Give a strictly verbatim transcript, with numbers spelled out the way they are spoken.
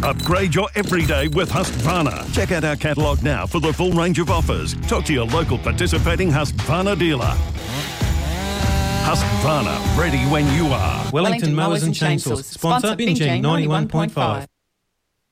Upgrade your everyday with Husqvarna. Check out our catalogue now for the full range of offers. Talk to your local participating Husqvarna dealer. Husqvarna, ready when you are. Wellington Mowers and Chainsaws. Sponsor Binjing ninety-one point five.